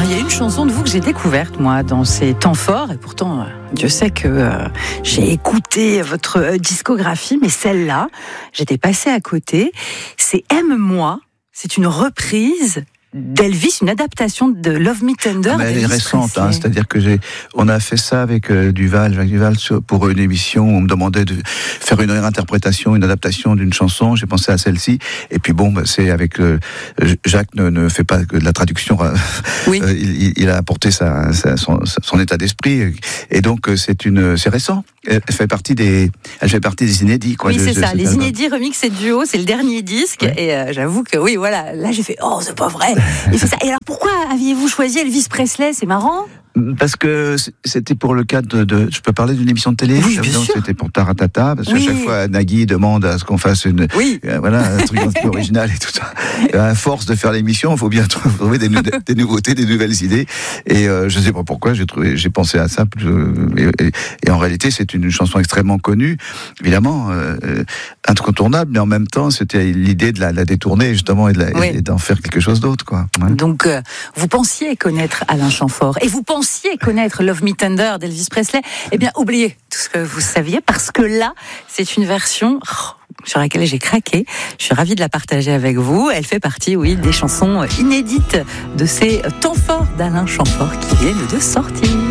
il y a une chanson de vous que j'ai découverte, moi, dans ces temps forts, et pourtant, Dieu sait que j'ai écouté votre discographie, mais celle-là, j'étais passée à côté. C'est Aime-moi, c'est une reprise d'Elvis, une adaptation de Love Me Tender. Mais elle est récente, c'est-à-dire que on a fait ça avec Jacques Duval, pour une émission où on me demandait de faire une réinterprétation, une adaptation d'une chanson. J'ai pensé à celle-ci, et puis c'est avec Jacques ne fait pas que de la traduction. Oui. Il a apporté son état d'esprit, et donc c'est récent. Elle fait partie des inédits, quoi. Oui, c'est ça. Les inédits remix et duo, c'est le dernier disque, oui. Et j'avoue que oui, voilà. Là, j'ai fait c'est pas vrai. Il fait ça. Et alors, pourquoi aviez-vous choisi Elvis Presley ? C'est marrant. Parce que c'était pour le cadre de je peux parler d'une émission de télé. Oui, bien sûr. C'était pour Taratata, parce que chaque fois Nagui demande à ce qu'on fasse un truc un peu original et tout ça. Et à force de faire l'émission, il faut bien trouver des nouveautés, des nouvelles idées. Et je sais pas pourquoi j'ai pensé à ça. Et en réalité, c'est une chanson extrêmement connue, évidemment incontournable, mais en même temps, c'était l'idée de la détourner justement et d'en faire quelque chose d'autre, quoi. Ouais. Donc, vous pensiez connaître Alain Chamfort et vous pensiez connaître Love Me Tender d'Elvis Presley. Eh bien, oubliez tout ce que vous saviez, parce que là, c'est une version sur laquelle j'ai craqué. Je suis ravie de la partager avec vous. Elle fait partie, des chansons inédites de ces temps forts d'Alain Chamfort qui viennent de sortir.